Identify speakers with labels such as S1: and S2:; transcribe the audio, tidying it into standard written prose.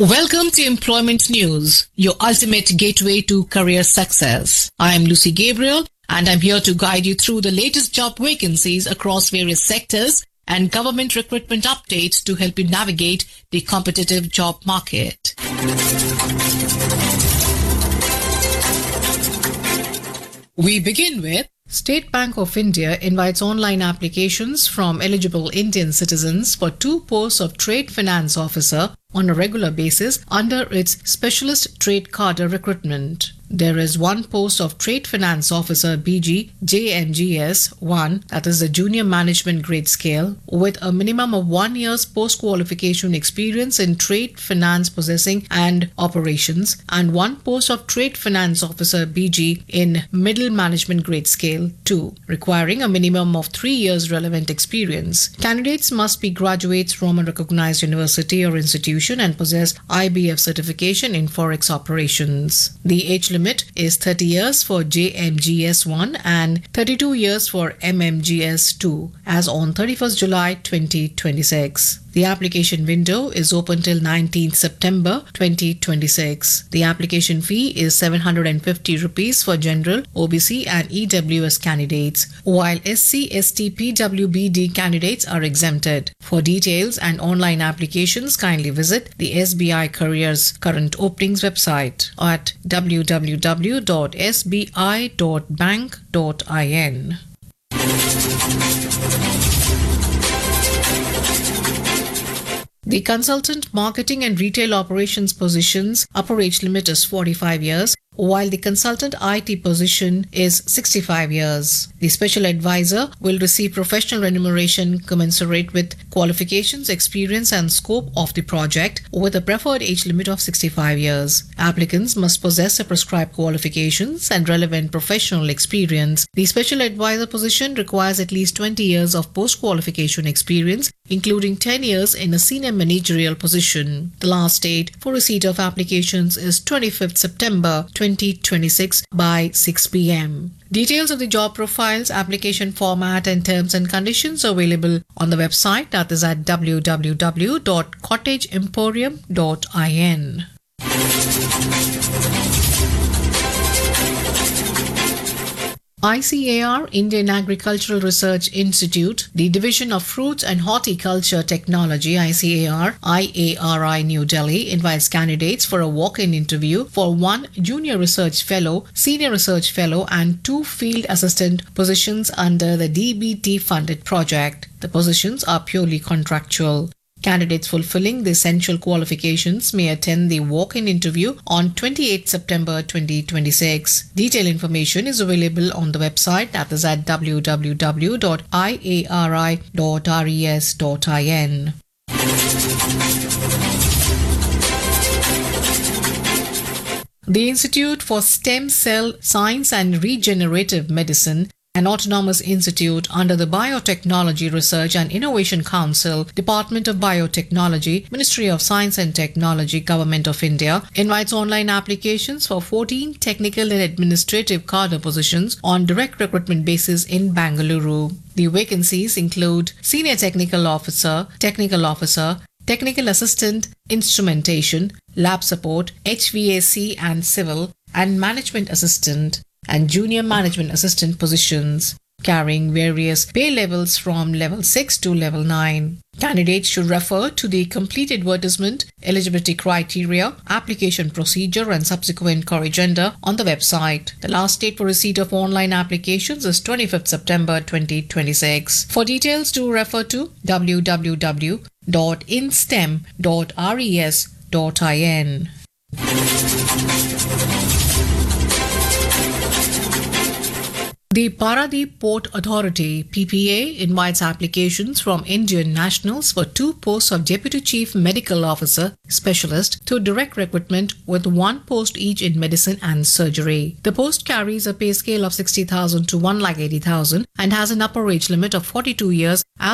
S1: Welcome to Employment News, your ultimate gateway to career success. I am Lucy Gabriel and I'm here to guide you through the latest job vacancies across various sectors and government recruitment updates to help you navigate the competitive job market. We begin with State Bank of India invites online applications from eligible Indian citizens for 2 posts of Trade Finance Officer on a regular basis under its Specialist Trade Cadre recruitment. There is 1 post of Trade Finance Officer BG JMGS 1, that is the Junior Management Grade Scale, with a minimum of 1 year's post-qualification experience in trade finance processing and operations, and 1 post of Trade Finance Officer BG in Middle Management Grade Scale 2, requiring a minimum of 3 years relevant experience. Candidates must be graduates from a recognized university or institution and possess IBF certification in forex operations. The age limit is 30 years for JMGS 1 and 32 years for MMGS 2 as on 31st July 2026. The application window is open till 19th September 2026. The application fee is 750 rupees for general, OBC and EWS candidates, while SC, ST, PWBD candidates are exempted. For details and online applications, kindly visit the SBI Careers current openings website at www.sbi.bank.in. The consultant marketing and retail operations positions upper age limit is 45 years, while the consultant IT position is 65 years. The special advisor will receive professional remuneration commensurate with qualifications, experience and scope of the project with a preferred age limit of 65 years. Applicants must possess the prescribed qualifications and relevant professional experience. The special advisor position requires at least 20 years of post-qualification experience, including 10 years in a senior managerial position. The last date for receipt of applications is 25th September 2026 by 6 p.m. Details of the job profiles, application format and terms and conditions are available on the website, that is at www.cottageemporium.in. ICAR, Indian Agricultural Research Institute, the Division of Fruits and Horticulture Technology, ICAR, IARI New Delhi, invites candidates for a walk-in interview for 1 Junior Research Fellow, Senior Research Fellow and 2 Field Assistant positions under the DBT funded project. The positions are purely contractual. Candidates fulfilling the essential qualifications may attend the walk-in interview on 28 September 2026. Detailed information is available on the website, that is at www.iari.res.in. The Institute for Stem Cell Science and Regenerative Medicine, an autonomous institute under the Biotechnology Research and Innovation Council, Department of Biotechnology, Ministry of Science and Technology, Government of India, invites online applications for 14 technical and administrative cadre positions on direct recruitment basis in Bangalore. The vacancies include Senior Technical Officer, Technical Assistant, Instrumentation, Lab Support, HVAC and Civil, and Management Assistant, and Junior Management Assistant positions, carrying various pay levels from level 6 to level 9. Candidates should refer to the complete advertisement, eligibility criteria, application procedure and subsequent corrigenda on the website. The last date for receipt of online applications is 25th September 2026. For details, do refer to www.instem.res.in. The Paradip Port Authority (PPA) invites applications from Indian nationals for 2 posts of Deputy Chief Medical Officer Specialist to direct recruitment with 1 post each in medicine and surgery. The post carries a pay scale of 60,000 to 1,80,000 and has an upper age limit of 42 years as